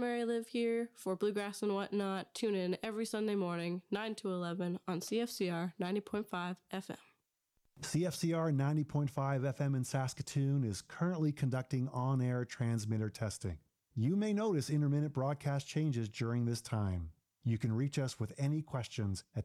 Mary Liv here for Bluegrass and Whatnot. Tune in every Sunday morning, 9 to 11 on CFCR 90.5 FM. CFCR 90.5 FM in Saskatoon is currently conducting on-air transmitter testing. You may notice intermittent broadcast changes during this time. You can reach us with any questions at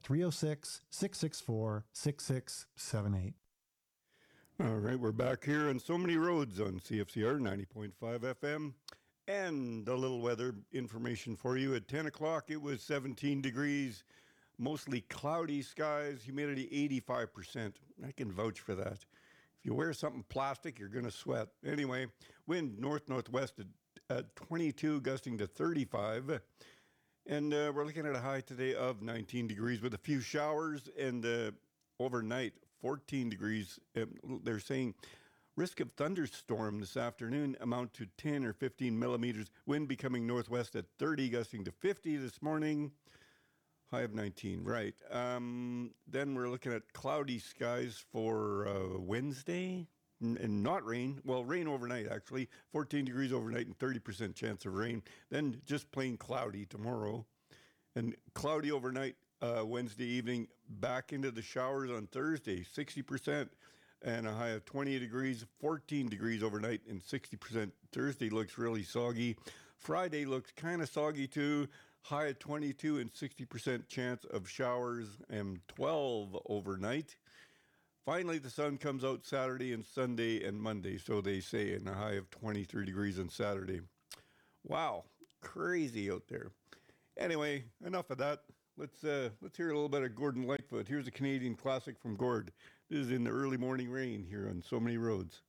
306-664-6678. All right, we're back here on So Many Roads on CFCR 90.5 FM. And a little weather information for you. At 10 o'clock, it was 17 degrees, mostly cloudy skies, humidity 85%. I can vouch for that. If you wear something plastic, you're going to sweat. Anyway, wind north-northwest at 22, gusting to 35. And we're looking at a high today of 19 degrees with a few showers, and overnight, 14 degrees. They're saying risk of thunderstorm this afternoon amount to 10 or 15 millimeters. Wind becoming northwest at 30, gusting to 50 this morning. High of 19, right. Then we're looking at cloudy skies for Wednesday. And not rain. Well, rain overnight, actually. 14 degrees overnight and 30% chance of rain. Then just plain cloudy tomorrow. And cloudy overnight Wednesday evening. Back into the showers on Thursday, 60%. And a high of 20 degrees, 14 degrees overnight and 60%. Thursday looks really soggy. Friday looks kind of soggy too. High of 22 and 60% chance of showers and 12 overnight. Finally, the sun comes out Saturday and Sunday and Monday, so they say, and a high of 23 degrees on Saturday. Wow, crazy out there. Anyway, enough of that. Let's hear a little bit of Gordon Lightfoot. Here's a Canadian classic from Gord. This is In the Early Morning Rain here on So Many Roads.